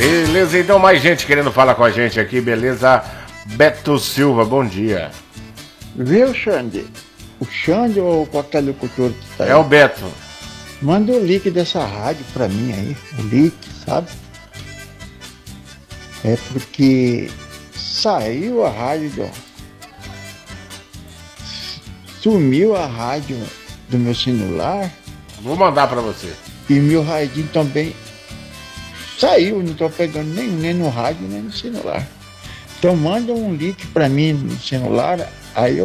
Beleza, então mais gente querendo falar com a gente aqui, beleza? Beto Silva, bom dia. Viu, Xande? O Xande ou qualquer locutor que tá aí? É o Beto. Manda o link dessa rádio pra mim aí, o link, sabe? É porque saiu a rádio, sumiu a rádio do meu celular. Vou mandar pra você. E meu radinho também saiu, não tô pegando nem no rádio, nem no celular. Então manda um link pra mim no celular, aí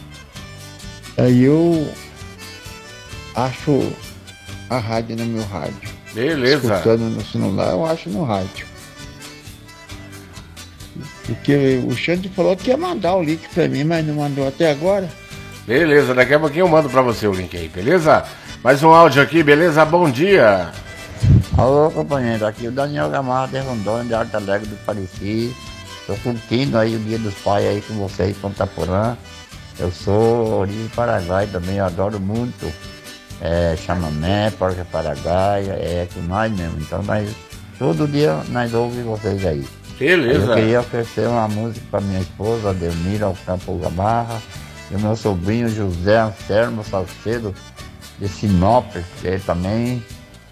eu acho a rádio no meu rádio. Beleza. Escutando no celular, eu acho no rádio. Porque o Xande falou que ia mandar o link pra mim, mas não mandou até agora. Beleza, daqui a pouquinho eu mando pra você o link aí, beleza? Mais um áudio aqui, beleza? Bom dia. Alô, companheiro, aqui é o Daniel Gamarra de Rondônia, de Alto Alegre do Pareci. Estou curtindo aí o Dia dos Pais aí com vocês, Ponta Porã. Eu sou origem Paraguai também, eu adoro muito chamamé, porca paraguaia, é com nós mesmo. Então todo dia nós ouvimos vocês aí. Beleza. Eu queria oferecer uma música para minha esposa, Adelmira Alcampo Gamarra, e o meu sobrinho José Anselmo Salcedo, de Sinop, que ele também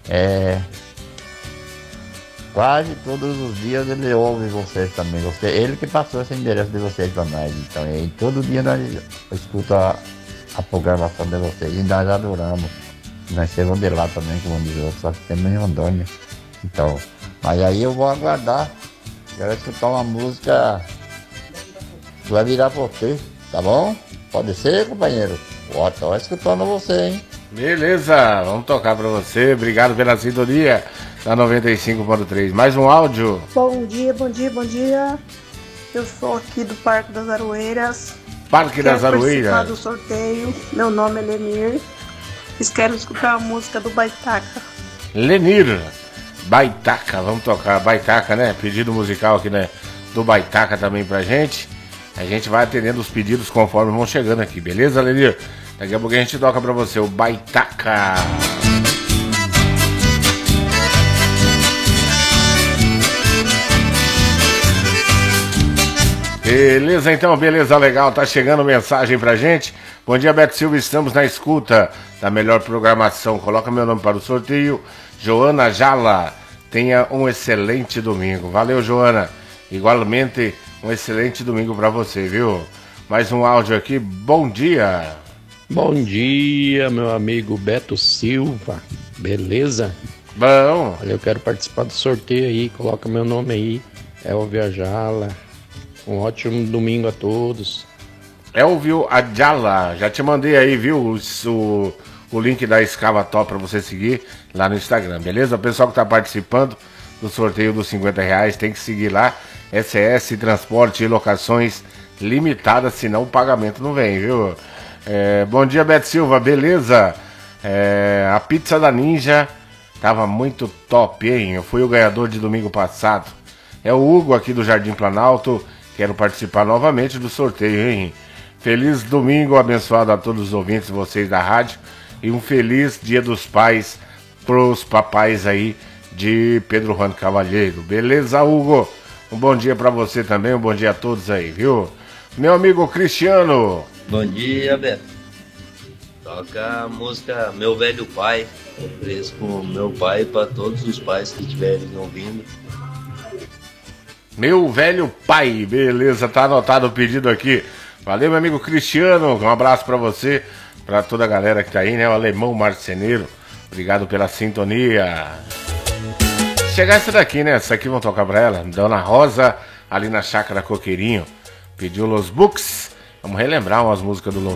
quase todos os dias ele ouve vocês também. Ele que passou esse endereço de vocês para nós. Então, todo dia nós escuta a programação de vocês e nós adoramos. Nós chegamos de lá também, como diz outro, só que temos em Rondônia. Então, mas aí eu vou aguardar. Quero escutar uma música que vai virar pra você, tá bom? Pode ser, companheiro? Tô escutando você, hein? Beleza, vamos tocar pra você. Obrigado pela sintonia da 95.3. Mais um áudio. Bom dia, bom dia, bom dia. Eu sou aqui do Parque das Aroeiras. Parque das Aroeiras. Quero participar do sorteio. Meu nome é Lenir. Quero escutar a música do Baitaca. Lenir, Baitaca, vamos tocar Baitaca, né? Pedido musical aqui, né? Do Baitaca também pra gente. A gente vai atendendo os pedidos conforme vão chegando aqui, beleza, Lenir? Daqui a pouco a gente toca pra você o Baitaca. Beleza, então, beleza, legal. Tá chegando mensagem pra gente. Bom dia, Beto Silva, estamos na escuta da melhor programação. Coloca meu nome para o sorteio. Joana Jala, tenha um excelente domingo. Valeu, Joana. Igualmente, um excelente domingo pra você, viu? Mais um áudio aqui, bom dia. Bom dia, meu amigo Beto Silva, beleza? Bom. Olha, eu quero participar do sorteio aí, coloca meu nome aí, Elvia Jala. Um ótimo domingo a todos. Elvio Adjala, já te mandei aí, viu, o link da Escavató pra você seguir lá no Instagram, beleza? O pessoal que tá participando do sorteio dos R$50 tem que seguir lá, SS Transporte e Locações Limitada, senão o pagamento não vem, viu? Bom dia, Beto Silva, beleza? A pizza da Ninja tava muito top, hein? Eu fui o ganhador de domingo passado. É o Hugo aqui do Jardim Planalto. Quero participar novamente do sorteio, hein? Feliz domingo abençoado a todos os ouvintes, vocês da rádio. E um feliz Dia dos Pais pros papais aí de Pedro Juan Cavalheiro. Beleza, Hugo? Um bom dia pra você também, um bom dia a todos aí, viu? Meu amigo Cristiano. Bom dia, Beto. Toca a música Meu Velho Pai. Ofereço pro meu pai e pra todos os pais que estiverem ouvindo. Meu Velho Pai, beleza, tá anotado o pedido aqui. Valeu, meu amigo Cristiano, um abraço pra você, pra toda a galera que tá aí, né? O Alemão Marceneiro, obrigado pela sintonia. Chegar essa daqui, né? Essa aqui vão tocar pra ela, Dona Rosa, ali na Chácara Coqueirinho. Pediu Los Books, vamos relembrar umas músicas do